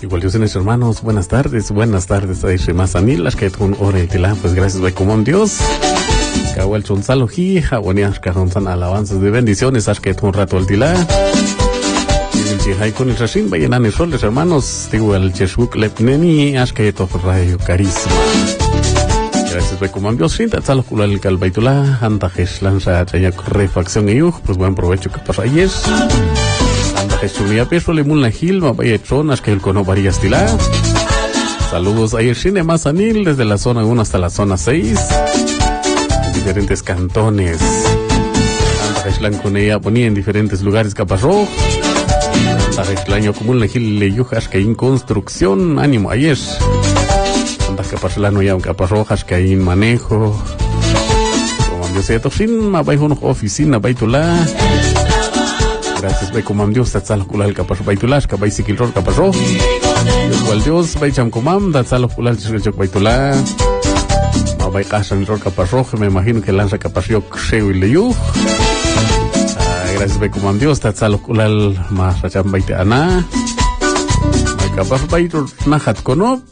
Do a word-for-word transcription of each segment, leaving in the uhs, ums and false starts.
Igual Dios en hermanos, buenas tardes, buenas tardes, ahí más anilas que un hora y tila, pues gracias, voy como Dios. Kawal chonzaloji, jabonias caronzan alabanzas de bendiciones, as que un rato al tila. Y el chihai con el rashim, vayan a nesoles hermanos, digo el cheshuk lepneni, as que to rayo carisma. Gracias, voy como Dios, sin tatzalo kula el calbaitula, anta lanza chaya refacción y pues buen provecho que para ayer. Estudia peso le mun la gilma vaya chonas que el cono varías tila. Saludos a Yershine Mazanil desde la zona uno hasta la zona seis. Diferentes cantones. Anta con ella ponía en diferentes lugares caparro. Anta año común la gil le yujas que en construcción ánimo ayer. Anta caparlano ya un caparrojas que hay en manejo. Como yo sé toxin ma vai una oficina baitula. Gracias, ve como Dios, tatzalo kulal kapaso baitulash, kabay sikilror kapaso. Igual Dios, bay cham comam, tatzalo kulal chisrechok baitula. Ma bay kasan ror kapaso, me imagino que lanza kapasio kseo y leyu. Gracias, ve como Dios, tatzalo kulal ma racham baite ana. Bay kapaso baitor nahat kono.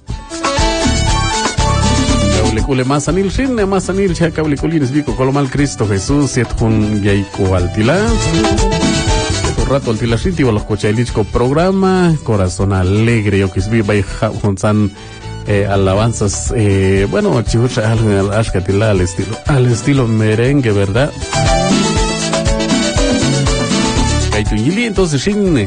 Kaulikule más anil sin, más anil cha kaulikulines bico colomal Cristo Jesús, yet hun yaiko altila. Rato al tilasiti o los cochailisco programa Corazón Alegre yo que vi by Jonsan eh, alabanzas eh, bueno chihucha al ashkatila al estilo al estilo merengue, ¿verdad? Kaitungili entonces sin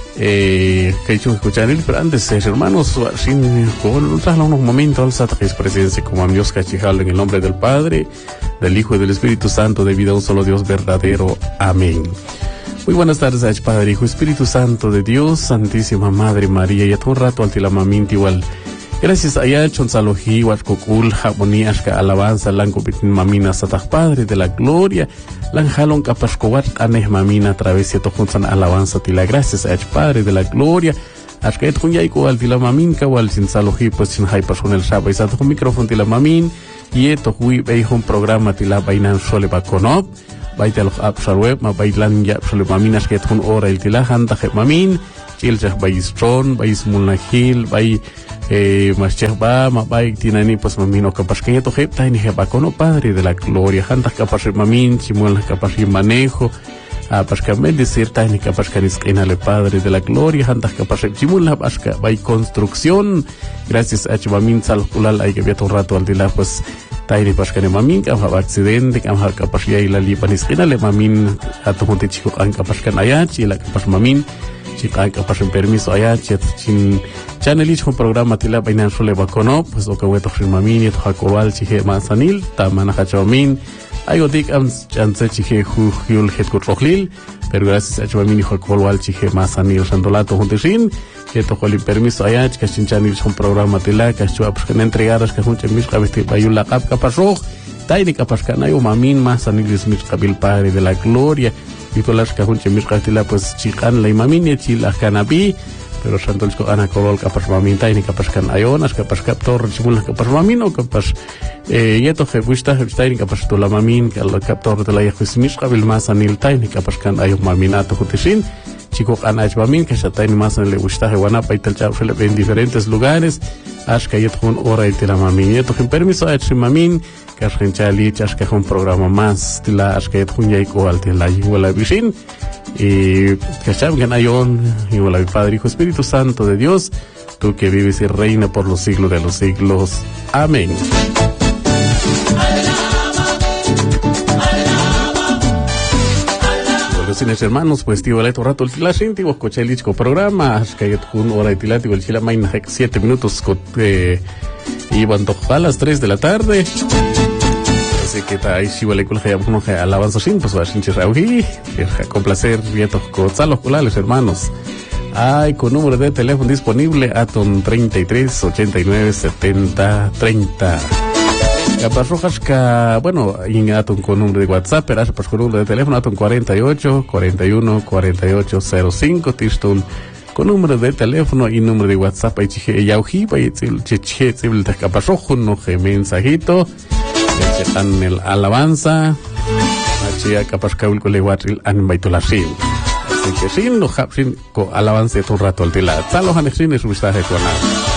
eh Kaichu escuchar el pero antes eh, hermanos sin con tras unos momentos al es presencia como a Dios cachijal en el nombre del Padre, del Hijo y del Espíritu Santo, debido a un solo Dios verdadero. Amén. Muy buenas tardes, Padre, Hijo, Espíritu Santo de Dios, Santísima Madre María, y a todo un rato al tilamamint igual. Gracias a ya chonzaloji, huachcocul, jaboníashka, alabanza, lancopitin mamina, satach Padre de la gloria, lanjalon capascoat, anej mamina, a través de tojonzan alabanza, tila. Gracias a Padre de la gloria, ashkaet junyaiko al tilamamin, kawal sinzaloji, pues sin hay personal shaba, y sato micrófono tilamamin, y esto hui vejo un programa tila bainan sole baconop. Baita los apsar web ma bailan ya absolu maminas que tun ora el tilahan ta mamin chil jah bai stron bai smulnahil bai eh mascheh ba ma bai tinani pues mamino capaz que to hep tani heba kono Padre de la gloria hanta capaz mamin chimul capaz manejo a pascame decir tani capaz que nisqinale Padre de la gloria hanta capaz chimul pasca bai construcción. Gracias a mamin sal kulal ay que via un rato al tila pues Tairi paskane mamin kam ha accidente kam ha kapasia ila li panisqina le mamin atau monte chico kan kapaskan ayat ila kapas mamin chica kapas permiso ayat chin channel ich programa tila bainan sole bakono pues o que weto mamin et hakowal chihe masanil tamana hachomin ayodik am chance chihe hu hyul het kutrokhlil pero gracias a mamin hakowal chihe masanil sandolato huntishin que tocó el permiso allá que chinchanil son programa tela que estuvo pues que entregadas que junche mis cabesti bayula cap capasro taini capascana yo mamin más anilis mis cabil Padre de la gloria y todas las que junche mis cabestila pues chican la mamin y chila canabi pero santos ko ana kolol kapas mamin taini capascan ayonas capascap tor simula kapas mamin o kapas eh yeto que gusta taini kapas to la mamin que el captor de la yahus mis cabil más anil taini capascan ayo maminato jutishin chico anach mamin que se taini más le gusta que wana paitel chau en diferentes lugares ashka yet con hora y tira mamin yeto que permiso a mamin que ashka chali ashka un programa más tila ashka yet kun yaiko al tila igual bishin y que saben ayon igual al Padre, Hijo, Espíritu Santo de Dios, tú que vives y reina por los siglos de los siglos. Amén. Los hermanos, pues tío Leto rato el tilashin, tío cochelichco programa, que hay un hora de tilati, el chila main siete minutos, eh, iban a las tres de la tarde. Así que está ahí, si vale con uno que alabanza sin, pues va a sincher auji, con placer, vietos cozalos culales, hermanos. Ay, con número de teléfono disponible, Aton treinta y tres, ochenta y nueve, setenta, treinta. Capaz rojas que, bueno, en Aton con número de WhatsApp, pero pues con número de teléfono, Aton cuarenta y ocho, cuarenta y uno, cuarenta y ocho, cero cinco, Tiston, con número de teléfono y número de WhatsApp, ahí chije, yauji, ahí chije, chije, capaz rojo, no que mensajito, están el alabanza, achia capaz que el coleguatril han baitolasim. Así que sin los sin alabanza un rato al tila. Tal los anexines su mensaje con